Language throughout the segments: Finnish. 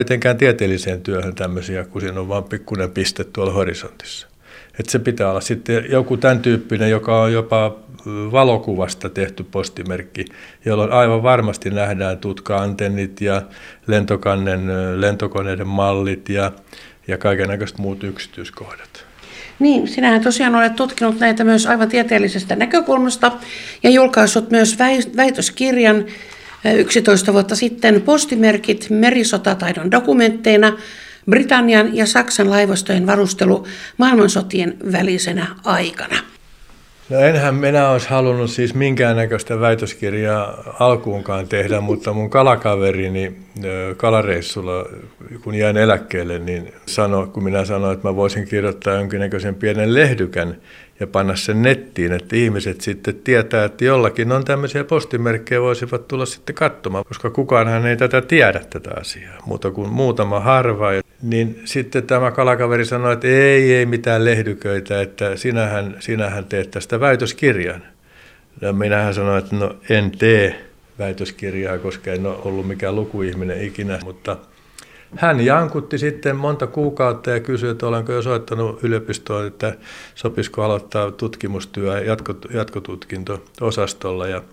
mitenkään tieteelliseen työhön tämmöisiä, kun siinä on vain pikkuinen piste tuolla horisontissa. Että se pitää olla sitten joku tämän tyyppinen, joka on jopa valokuvasta tehty postimerkki, jolloin aivan varmasti nähdään tutka-antennit ja lentokoneiden mallit ja kaikennäköiset muut yksityiskohdat. Niin, sinähän tosiaan olet tutkinut näitä myös aivan tieteellisestä näkökulmasta ja julkaissut myös väitöskirjan 11 vuotta sitten Postimerkit merisotataidon dokumentteina, Britannian ja Saksan laivastojen varustelu maailmansotien välisenä aikana. No enhän minä olisi halunnut siis minkäännäköistä väitöskirjaa alkuunkaan tehdä, mutta mun kalakaverini kalareissulla, kun jäin eläkkeelle, niin kun minä sanoin, että mä voisin kirjoittaa jonkinnäköisen pienen lehdykän ja panna sen nettiin, että ihmiset sitten tietää, että jollakin on tämmöisiä postimerkkejä, voisivat tulla sitten katsomaan, koska kukaanhan ei tätä tiedä tätä asiaa, muuta kuin muutama harva. Niin sitten tämä kalakaveri sanoi, että ei mitään lehdyköitä, että sinähän teet tästä väitöskirjan. Ja minähän sanoin, että no en tee väitöskirjaa, koska en ole ollut mikään lukuihminen ikinä, mutta hän jankutti sitten monta kuukautta ja kysyi, että olenko jo soittanut yliopistoon, että sopisiko aloittaa tutkimustyö jatkotutkinto-osastolla. Ja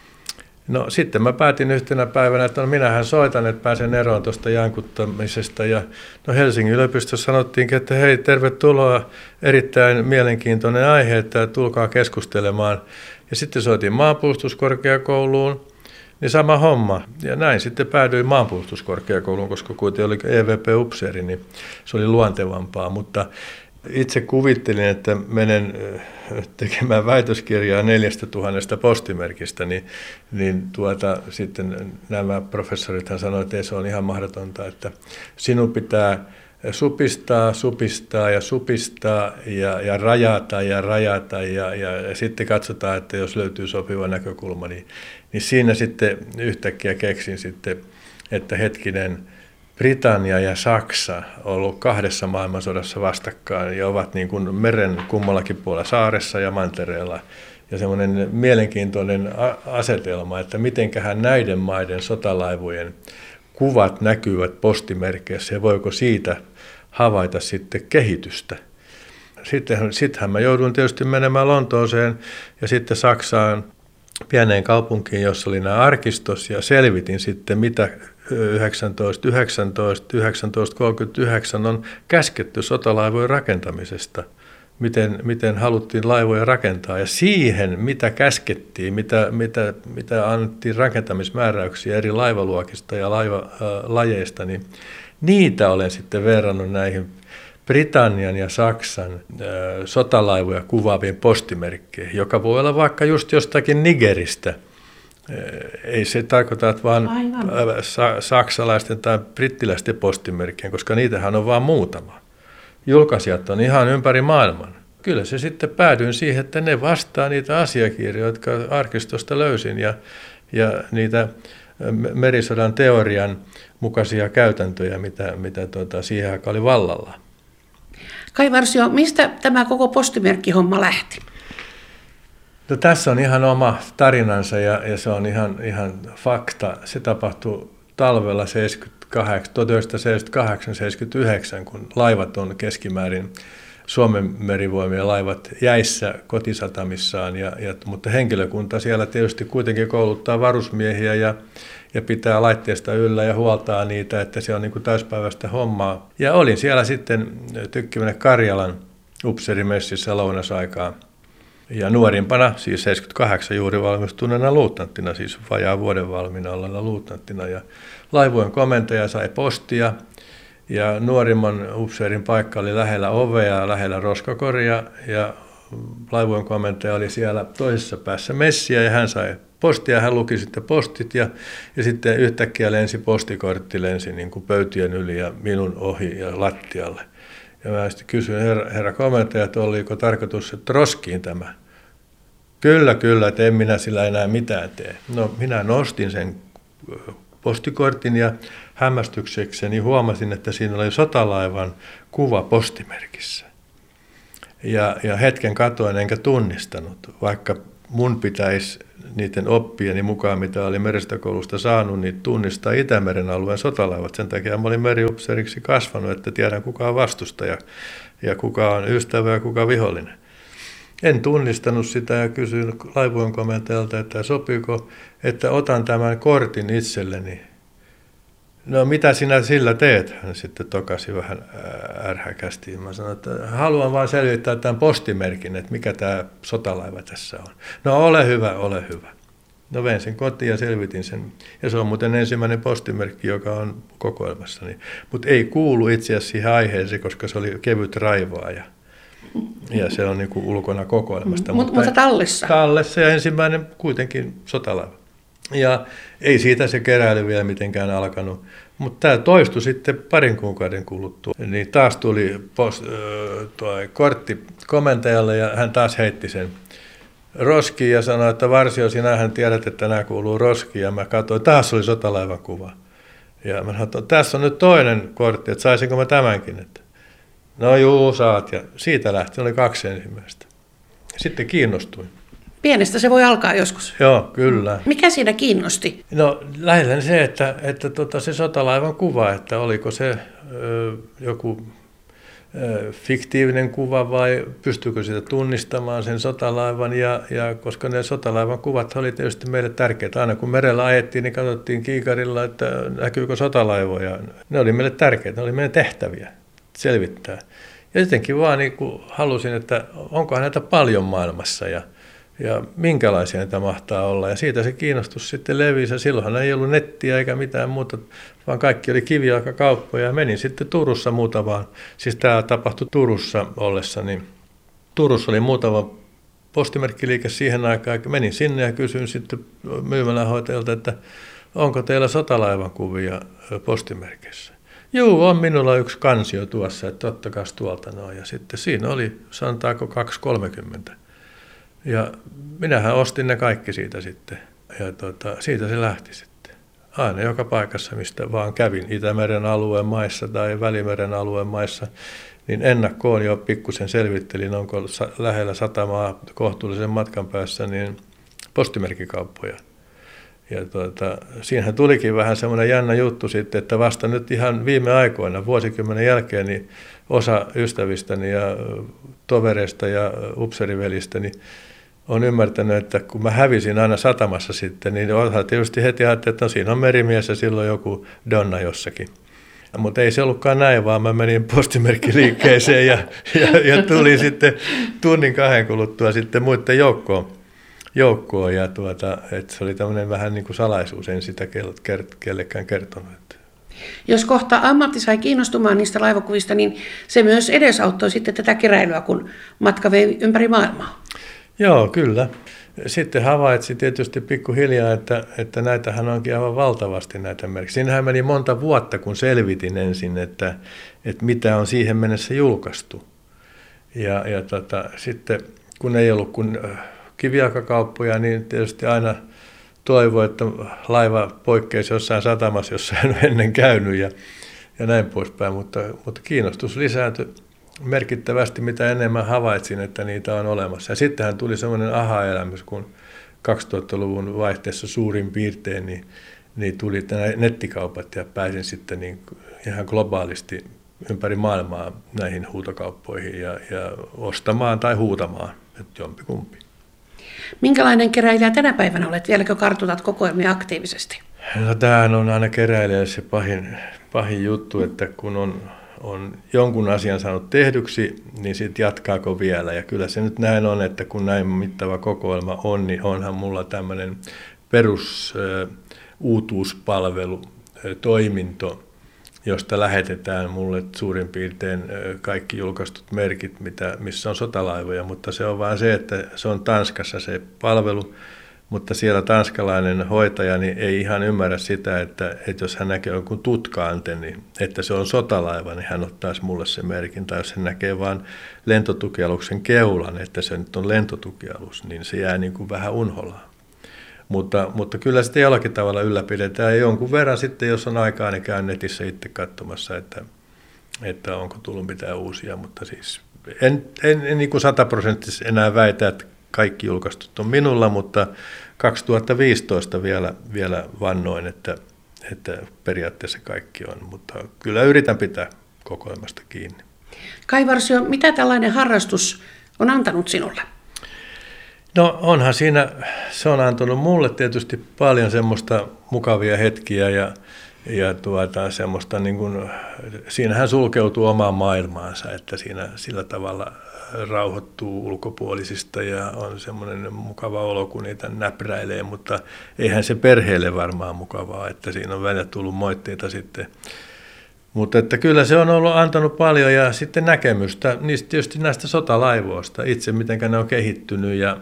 no sitten mä päätin yhtenä päivänä, että no minähän soitan, että pääsen eroon tuosta jankuttamisesta. Ja no Helsingin yliopistossa sanottiinkin, että hei, tervetuloa, erittäin mielenkiintoinen aihe, että tulkaa keskustelemaan. Ja sitten soitin maanpuolustuskorkeakouluun. Niin sama homma. Ja näin sitten päädyin maanpuolustuskorkeakouluun, koska kuitenkin oli EVP-upseeri, niin se oli luontevampaa. Mutta itse kuvittelin, että menen tekemään väitöskirjaa 4000 postimerkista, niin sitten nämä professorithan sanoivat, että se on ihan mahdotonta, että sinun pitää supistaa ja rajata ja sitten katsotaan, että jos löytyy sopiva näkökulma, niin siinä sitten yhtäkkiä keksin sitten, että hetkinen, Britannia ja Saksa on ollut 2 maailmansodassa vastakkain ja ovat niin kuin meren kummallakin puolella saaressa ja mantereella. Ja semmoinen mielenkiintoinen asetelma, että mitenköhän näiden maiden sotalaivojen kuvat näkyvät postimerkeissä ja voiko siitä havaita sitten kehitystä. Sittenhän mä joudun tietysti menemään Lontooseen ja sitten Saksaan pieneen kaupunkiin, jossa oli nämä arkistos ja selvitin sitten, mitä 1939 on käsketty sotalaivojen rakentamisesta. Miten haluttiin laivoja rakentaa ja siihen, mitä käskettiin, mitä annettiin rakentamismääräyksiä eri laivaluokista ja laivalajeista, niin niitä olen sitten verrannut näihin Britannian ja Saksan sotalaivoja kuvaaviin postimerkkeihin, joka voi olla vaikka just jostakin Nigeristä. Ei se tarkoita, että vaan saksalaisten tai brittiläisten postimerkkien, koska niitähän on vain muutama. Julkaisijat on ihan ympäri maailman. Kyllä se sitten päädyin siihen, että ne vastaa niitä asiakirjoja, jotka arkistosta löysin ja niitä merisodan teorian mukaisia käytäntöjä, mitä siihen aikaan oli vallalla. Kai Varsio, mistä tämä koko postimerkkihomma lähti? No, tässä on ihan oma tarinansa ja se on ihan fakta. Se tapahtui talvella 1978-79, kun laivat on keskimäärin Suomen merivoimien laivat jäissä kotisatamissaan, mutta henkilökunta siellä tietysti kuitenkin kouluttaa varusmiehiä ja pitää laitteesta yllä ja huoltaa niitä, että se on niin kuin täyspäiväistä hommaa. Ja olin siellä sitten Tykkimäinen Karjalan upseerimessissä lounasaikaa. Ja nuorimpana, siis 78 juuri valmistuneena luutnanttina, siis vajaa vuoden valmiina olleena luutnanttina. Ja laivueen komentaja sai postia ja nuorimman upseerin paikka oli lähellä ovea, lähellä roskakoria ja laivueen komentaja oli siellä toisessa päässä messiä ja hän sai postia, hän luki sitten postit ja sitten yhtäkkiä postikortti lensi niin kuin pöytien yli ja minun ohi ja lattialle. Ja mä sitten kysyin herra komentaja, että oliko tarkoitus, että roskiin tämä. Kyllä, että en minä sillä enää mitään tee. No, minä nostin sen postikortin ja hämmästyksekseni huomasin, että siinä oli sotalaivan kuva postimerkissä. Ja hetken katoin enkä tunnistanut, vaikka mun pitäisi niiden oppieni mukaan, mitä oli Meristökoulusta saanut, niin tunnistaa Itämeren alueen sotalaivat. Sen takia mä olin meriupseeriksi kasvanut, että tiedän kuka on vastustaja ja kuka on ystävä ja kuka vihollinen. En tunnistanut sitä ja kysyin laivueen komentajalta, että sopiiko, että otan tämän kortin itselleni. No mitä sinä sillä teet? Hän sitten tokasi vähän ärhäkästi. Mä sanoin, että haluan vaan selvittää tämän postimerkin, että mikä tämä sotalaiva tässä on. No ole hyvä, ole hyvä. No vein sen kotiin ja selvitin sen. Ja se on muuten ensimmäinen postimerkki, joka on kokoelmassani. Mutta ei kuulu itse asiassa siihen aiheeseen, koska se oli kevyt raivaaja. Ja se on niin kuin ulkona kokoelmasta. Mutta tallessa. Tallessa ja ensimmäinen kuitenkin sotalaiva. Ja ei siitä se keräily vielä mitenkään alkanut. Mutta tämä toistui sitten parin kuukauden kuluttua. Niin taas tuli kortti komentajalle ja hän taas heitti sen roskiin ja sanoi, että Varsio, sinähän tiedät, että nämä kuuluu roskiin. Ja mä katsoin, taas oli sotalaivan kuva. Ja mä sanoin, että tässä on nyt toinen kortti, että saisinko mä tämänkin. Että no juu, saat. Ja siitä lähti, oli 2 ensimmäistä. Sitten kiinnostuin. Pienestä se voi alkaa joskus. Joo, kyllä. Mikä siinä kiinnosti? No lähinnä se, että se sotalaivan kuva, että oliko se joku fiktiivinen kuva vai pystyykö sitä tunnistamaan sen sotalaivan. Ja koska ne sotalaivan kuvat oli tietysti meille tärkeitä. Aina kun merellä ajettiin, niin katsottiin kiikarilla, että näkyykö sotalaivoja. Ne oli meille tärkeitä, ne oli meidän tehtäviä selvittää. Ja jotenkin vaan niin kuin halusin, että onkohan näitä paljon maailmassa ja minkälaisia niitä mahtaa olla. Ja siitä se kiinnostus sitten levisi. Ja silloinhan ei ollut nettiä eikä mitään muuta, vaan kaikki oli kivijalkakauppoja. Ja menin sitten Turussa muutamaan. Siis tämä tapahtui Turussa ollessa. Niin Turussa oli muutama postimerkkiliike siihen aikaan. Menin sinne ja kysyin sitten myymälähoitajalta, että onko teillä sotalaivan kuvia postimerkeissä. Juu, on minulla yksi kansio tuossa, että ottakaa tuolta noin. Ja sitten siinä oli, sanotaanko 230. Ja minähän ostin ne kaikki siitä sitten. Ja siitä se lähti sitten. Aina joka paikassa, mistä vaan kävin, Itämeren alueen maissa tai Välimeren alueen maissa, niin ennakkoon jo pikkusen selvittelin, onko lähellä satamaa kohtuullisen matkan päässä, niin postimerkkikauppoja. Ja siinähän tulikin vähän semmoinen jännä juttu sitten, että vasta nyt ihan viime aikoina, vuosikymmenen jälkeen, niin osa ystävistäni ja tovereista ja upseerivelistäni on ymmärtänyt, että kun mä hävisin aina satamassa sitten, niin osa tietysti heti ajatteli, että no, siinä on merimies ja silloin joku donna jossakin. Mutta ei se ollutkaan näin, vaan mä menin postimerkkiliikkeeseen ja tuli sitten 1-2 tunnin kuluttua sitten muiden joukkoon ja että se oli tämmöinen vähän niin kuin salaisuus, en sitä kellekään kertonut. Jos kohta ammatti sai kiinnostumaan niistä laivakuvista, niin se myös edesauttoi sitten tätä keräilyä, kun matka vei ympäri maailmaa. Joo, kyllä. Sitten havaitsi tietysti pikkuhiljaa, että näitähän onkin aivan valtavasti näitä merkkejä. Siinähän meni monta vuotta, kun selvitin ensin, että mitä on siihen mennessä julkaistu. Ja sitten kun ei ollut kuin kivijalkakauppoja, niin tietysti aina toivoi, että laiva poikkeisi jossain satamassa, jossa en ole ennen käynyt ja näin poispäin. Mutta kiinnostus lisääntyi merkittävästi, mitä enemmän havaitsin, että niitä on olemassa. Ja sittenhän tuli semmoinen aha-elämys, kun 2000-luvun vaihteessa suurin piirtein niin tuli nettikaupat ja pääsin sitten niin ihan globaalisti ympäri maailmaa näihin huutokauppoihin ja ostamaan tai huutamaan, että jompikumpi. Minkälainen keräilijä tänä päivänä olet? Vieläkö kartutat kokoelmia aktiivisesti? No, tämähän on aina keräilijä se pahin juttu, että kun on jonkun asian saanut tehdyksi, niin sitten jatkaako vielä. Ja kyllä se nyt näin on, että kun näin mittava kokoelma on, niin onhan mulla tämmöinen perus uutuuspalvelu, toiminto, josta lähetetään mulle suurin piirtein kaikki julkaistut merkit, missä on sotalaivoja, mutta se on vaan se, että se on Tanskassa se palvelu, mutta siellä tanskalainen hoitaja niin ei ihan ymmärrä sitä, että jos hän näkee jonkun tutka-antenni, että se on sotalaiva, niin hän ottaisi mulle sen merkin. Tai jos hän näkee vain lentotukialuksen keulan, että se nyt on lentotukialus, niin se jää niin kuin vähän unholaan. Mutta kyllä sitä jollakin tavalla ylläpidetään. Ja jonkun verran sitten, jos on aikaa, niin käyn netissä itse katsomassa, että onko tullut mitään uusia. Mutta siis en niin kuin 100% enää väitä, että kaikki julkaistut on minulla, mutta 2015 vielä vannoin, että periaatteessa kaikki on, mutta kyllä yritän pitää kokoelmasta kiinni. Kai Varsio, mitä tällainen harrastus on antanut sinulle? No onhan siinä, se on antanut mulle tietysti paljon semmoista mukavia hetkiä ja semmoista niin kuin, siinähän sulkeutuu omaan maailmaansa, että siinä sillä tavalla rauhoittuu ulkopuolisista ja on semmoinen mukava olo, kun niitä näpräilee, mutta eihän se perheelle varmaan mukavaa, että siinä on välillä tullut moitteita sitten. Mutta että kyllä se on ollut antanut paljon ja sitten näkemystä niistä, tietysti näistä sotalaivoista, itse miten ne on kehittynyt ja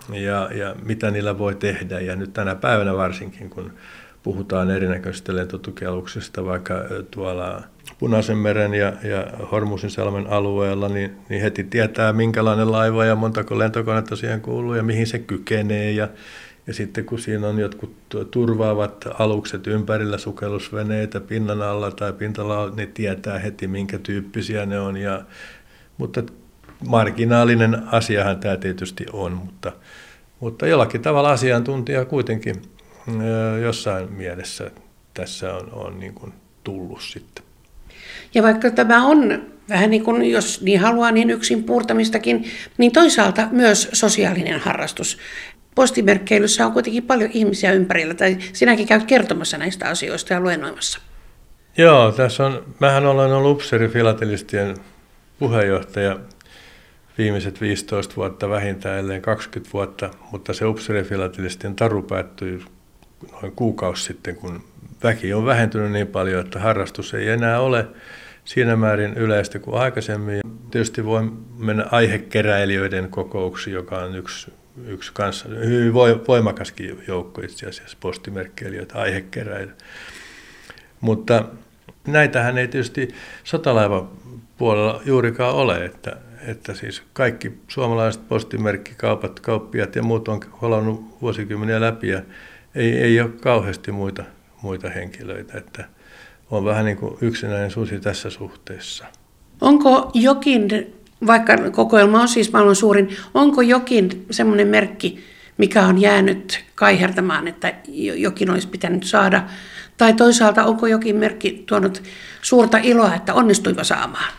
mitä niillä voi tehdä. Ja nyt tänä päivänä varsinkin, kun puhutaan erinäköisistä lentotukialuksista, vaikka tuolla Punaisenmeren ja Hormuzinsalmen alueella, niin heti tietää, minkälainen laiva ja montako lentokonetta siihen kuuluu ja mihin se kykenee. Ja sitten kun siinä on jotkut turvaavat alukset ympärillä, sukellusveneitä pinnan alla tai pintalla, niin tietää heti, minkä tyyppisiä ne on. Mutta marginaalinen asiahan tämä tietysti on, mutta jollakin tavalla asiantuntija kuitenkin jossain mielessä tässä on niin kuin tullut sitten. Ja vaikka tämä on vähän niin kuin, jos niin haluaa, niin yksin puurtamistakin, niin toisaalta myös sosiaalinen harrastus. Postimerkkeilyssä on kuitenkin paljon ihmisiä ympärillä, tai sinäkin käyt kertomassa näistä asioista ja luennoimassa. Joo, mähän olen ollut upseerifilatelistien puheenjohtaja viimeiset 15 vuotta vähintään, ellei 20 vuotta, mutta se upseerifilatelistien taru päättyi noin kuukausi sitten, kun väki on vähentynyt niin paljon, että harrastus ei enää ole siinä määrin yleistä kuin aikaisemmin. Tietysti voi mennä aihekeräilijöiden kokouksiin, joka on yksi kanssa, hyvin voimakaskin joukko itse asiassa, postimerkkeilijöitä, aihekeräilijöitä. Mutta näitähän ei tietysti sotalaivapuolella juurikaan ole, että siis kaikki suomalaiset postimerkkikaupat, kauppiaat ja muut on holannut vuosikymmeniä läpi ja ei ole kauheasti muita henkilöitä, että on vähän niin kuin yksinäinen susi tässä suhteessa. Onko jokin, vaikka kokoelma on siis maailman suurin, onko jokin semmoinen merkki, mikä on jäänyt kaihertamaan, että jokin olisi pitänyt saada? Tai toisaalta onko jokin merkki tuonut suurta iloa, että onnistuipa saamaan?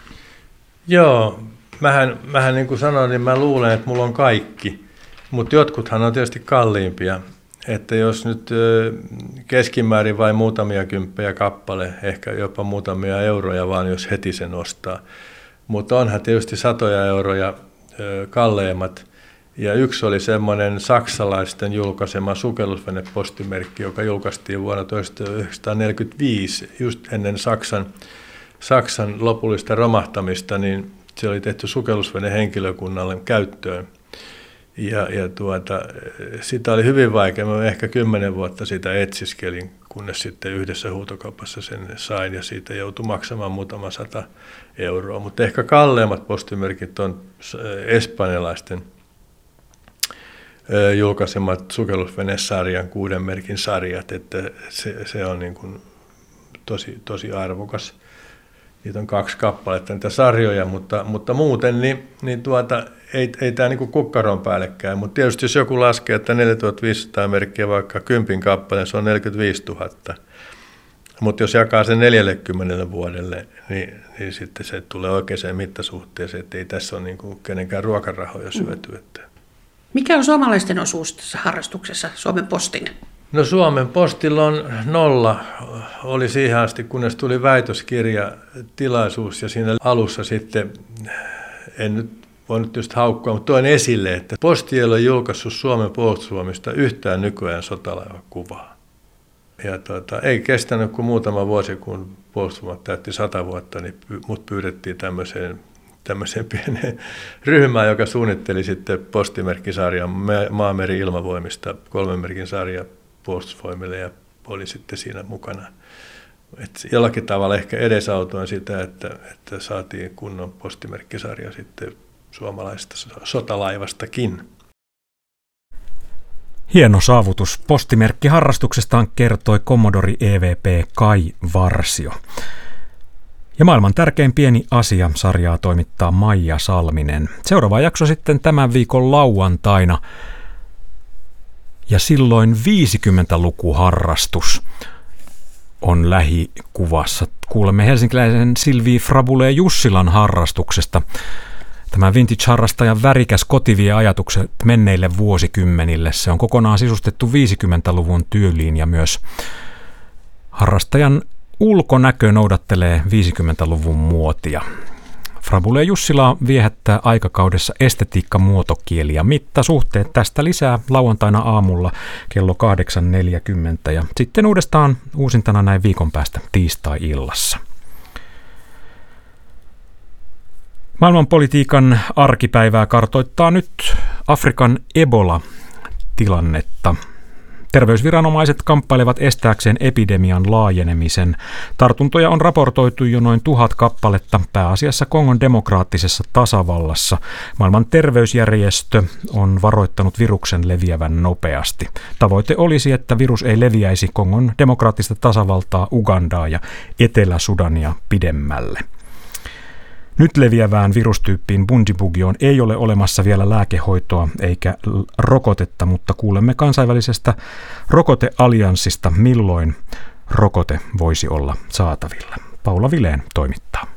Joo, mähän niin kuin sanoin, niin mä luulen, että mulla on kaikki, mutta jotkuthan on tietysti kalliimpia. Että jos nyt keskimäärin vain muutamia kymppejä kappale, ehkä jopa muutamia euroja vaan, jos heti sen ostaa. Mutta onhan tietysti satoja euroja kalleimmat. Ja yksi oli semmoinen saksalaisten julkaisema sukellusvenepostimerkki, joka julkaistiin vuonna 1945, just ennen Saksan lopullista romahtamista, niin se oli tehty sukellusvenehenkilökunnalle käyttöön. Ja sitä oli hyvin vaikea. Mä ehkä 10 vuotta sitä etsiskelin, kunnes sitten yhdessä huutokaupassa sen sain ja siitä joutui maksamaan muutama 100 euroa. Mutta ehkä kalleimmat postimerkit on espanjalaisten julkaisemat sukellusvenesarjan 6 merkin sarjat, että se on niin kuin tosi arvokas. Niitä on 2 kappaletta niitä sarjoja, mutta muuten ei tämä niin kukkaron päällekään. Mutta tietysti jos joku laskee, että 4500 merkkiä vaikka 10 kappaleen, se on 45 000. Mutta jos jakaa sen 40 vuodelle, niin sitten se tulee oikeaan mittasuhteeseen, että ei tässä ole niin kuin kenenkään ruokarahoja syöty. Mikä on suomalaisten osuus tässä harrastuksessa, Suomen Postin? No Suomen Postilla on 0, oli siihen asti, kunnes tuli väitöskirjatilaisuus ja siinä alussa sitten, en nyt voi nyt just haukkua, mutta toin esille, että Posti ei ole julkaissut Suomen puolustusvoimista yhtään nykyään sotalaivakuvaa. Ja ei kestänyt kuin muutama vuosi, kun puolustusvoimat täytti 100 vuotta, niin mut pyydettiin tämmöiseen pieneen ryhmään, joka suunnitteli sitten postimerkkisarjan Maameri-ilmavoimista 3 merkin sarja puolustusvoimille ja oli sitten siinä mukana. Et jollakin tavalla ehkä edesautoin sitä, että saatiin kunnon postimerkkisarja sitten suomalaisesta sotalaivastakin. Hieno saavutus postimerkkiharrastuksestaan kertoi kommodori EVP Kai Varsio. Ja maailman tärkein pieni asia -sarjaa toimittaa Maija Salminen. Seuraava jakso sitten tämän viikon lauantaina. Ja silloin 50-lukuharrastus on lähikuvassa. Kuulemme helsinkiläisen Silvi Frabule Jussilan harrastuksesta. Tämä vintage-harrastajan värikäs koti vie ajatukset menneille vuosikymmenille. Se on kokonaan sisustettu 50-luvun tyyliin ja myös harrastajan ulkonäkö noudattelee 50-luvun muotia. Frabule Jussila viehättää aikakaudessa estetiikka, muotokieli ja mittasuhteet. Tästä lisää lauantaina aamulla kello 8.40 ja sitten uudestaan uusintana näin viikon päästä tiistai-illassa. Maailmanpolitiikan arkipäivää kartoittaa nyt Afrikan Ebola-tilannetta. Terveysviranomaiset kamppailevat estääkseen epidemian laajenemisen. Tartuntoja on raportoitu jo noin 1000 kappaletta, pääasiassa Kongon demokraattisessa tasavallassa. Maailman terveysjärjestö on varoittanut viruksen leviävän nopeasti. Tavoite olisi, että virus ei leviäisi Kongon demokraattista tasavaltaa, Ugandaa ja Etelä-Sudania pidemmälle. Nyt leviävään virustyyppiin Bundibugyoon ei ole olemassa vielä lääkehoitoa eikä rokotetta, mutta kuulemme kansainvälisestä rokoteallianssista, milloin rokote voisi olla saatavilla. Paula Vilén toimittaa.